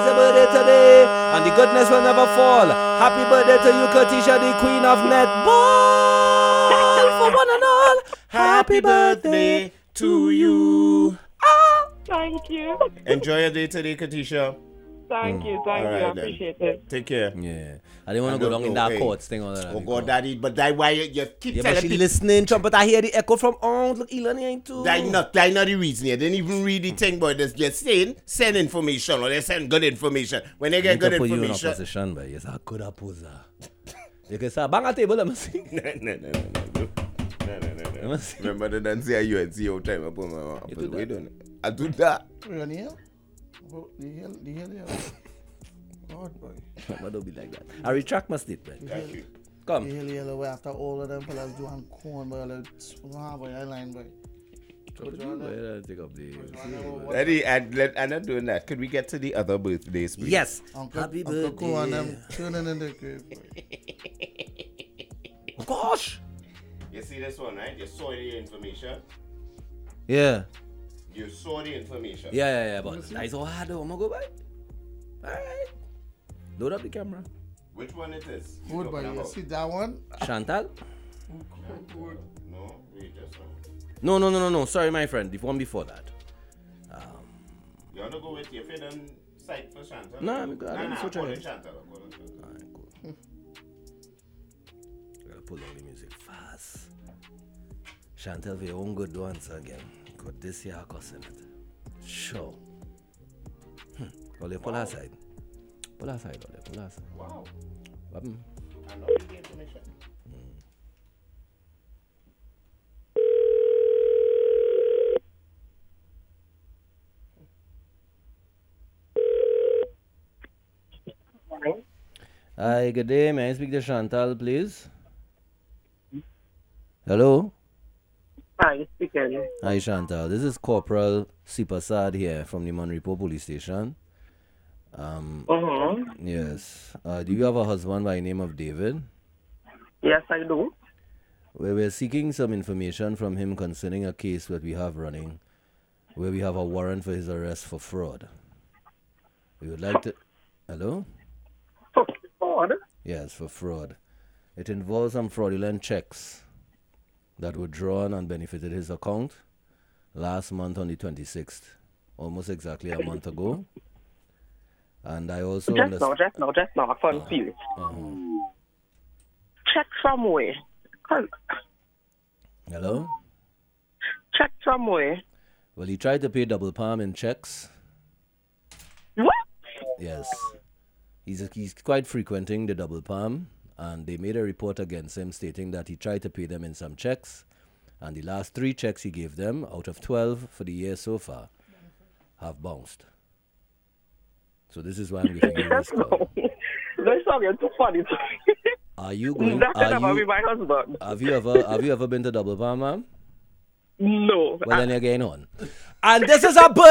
it's your birthday today, and the goodness will never fall. Happy birthday to you, Katisha, the queen of netball, for one and all. Happy birthday to you. Thank you. Enjoy your day today, Katisha. Thank you. All right, I then. appreciate it. Take care. Yeah, I didn't want to go down in that courts thing all that. Oh God, Daddy, but that why you keep Yeah, telling but she people. listening, Trump, but I hear the echo from look, Elon ain't too. That not the reason. You didn't even read the thing, but they're just saying send information or they send good information. When they get good put you in a information. position, but yes, I could have posed. You can say, bang a table, let me see. No. Remember the dance here you and see how time I put my mouth. We don't. I do that. The hell, yeah. God, boy. Don't be like that. I retract my statement. Thank you. Come. The hell, way after all of them fellas doing corn, boy, like, boy, I line, boy. Take up the. Daddy, I'm not doing that. Could we get to the other birthdays, please? Yes. Happy birthday. Uncle them turning in the grave, boy. Gosh. You see this one, right? You saw the information. Yeah. You saw the information. Yeah. But that's so hard though. I'm gonna go by. Alright. Load up the camera. Which one it is? Good, boy. You see that one? Chantal? No, wait, just one. No. Sorry, my friend. The one before that. You want to go with your fit and site for Chantal? Nah, I'm good. I'm so calling tired. Chantal. Alright, cool. Gotta pull on the music fast. Chantal, for your own good once again. Got this year cussing it. Sure. Pull her side. Pull her side. Wow. What? I know the information. Hi, good day. May I speak to Chantal, please? Hello? Hi, speaking. Hi, Chantal. This is Corporal Sipasad here from the Monrepo Police Station. Yes. Do you have a husband by the name of David? Yes, I do. We're seeking some information from him concerning a case that we have running where we have a warrant for his arrest for fraud. We would like to... Hello? For fraud? Yes, for fraud. It involves some fraudulent checks that were drawn and benefited his account last month on the 26th, almost exactly a month ago. And I also... Just now, I'm confused. Check from where? Hello? Check from where? Well, he tried to pay double palm in checks. What? Yes. He's quite frequenting the double palm, and they made a report against him stating that he tried to pay them in some checks, and the last 3 checks he gave them, out of 12 for the year so far, have bounced. So this is why I'm giving you this call. That's something too funny. Are you going? That's never be my husband. Have you ever been to double palm, ma'am? No. Well, then you're getting on. And this is a